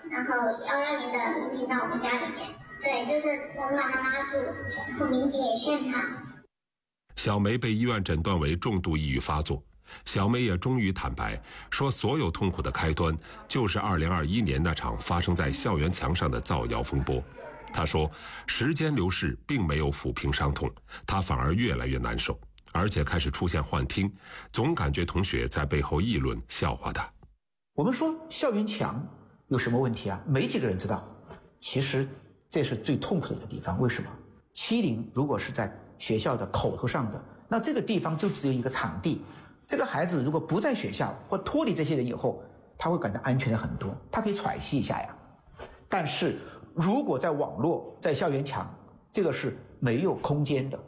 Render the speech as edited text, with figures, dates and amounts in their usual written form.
然后110的民警到我们家里面，对，就是我们把他拉住，然后民警也劝他。 小梅被医院诊断为重度抑郁发作，小梅也终于坦白说，所有痛苦的开端就是2021年那场发生在校园墙上的造谣风波。她说，时间流逝并没有抚平伤痛，她反而越来越难受，而且开始出现幻听，总感觉同学在背后议论笑话她。 我们说校园墙有什么问题啊？没几个人知道，其实这是最痛苦的一个地方。为什么？欺凌如果是在学校的口头上的，那这个地方就只有一个场地，这个孩子如果不在学校或脱离这些人以后，他会感到安全的很多，他可以喘息一下呀。但是如果在网络，在校园墙，这个是没有空间的。